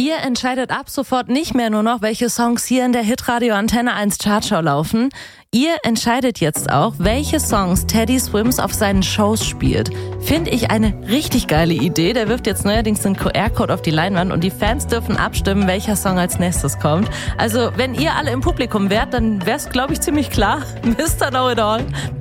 Ihr entscheidet ab sofort nicht mehr nur noch, welche Songs hier in der Hitradio Antenne 1 Chartshow laufen. Ihr entscheidet jetzt auch, welche Songs Teddy Swims auf seinen Shows spielt. Finde ich eine richtig geile Idee. Der wirft jetzt neuerdings den QR-Code auf die Leinwand und die Fans dürfen abstimmen, welcher Song als nächstes kommt. Also wenn ihr alle im Publikum wärt, dann wäre es, glaube ich, ziemlich klar. Mr. Know It All.